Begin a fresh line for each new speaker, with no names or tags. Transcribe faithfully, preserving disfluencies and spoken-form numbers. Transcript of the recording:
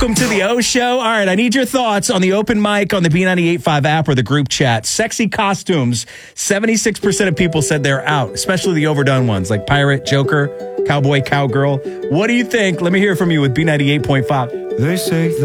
Welcome to the O Show. All right, I need your thoughts on the open mic on the B ninety-eight point five app or the group chat. Sexy costumes. seventy-six percent of people said they're out, especially the overdone ones like pirate, Joker, cowboy, cowgirl. What do you think? Let me hear from you with B ninety-eight point five.
They say the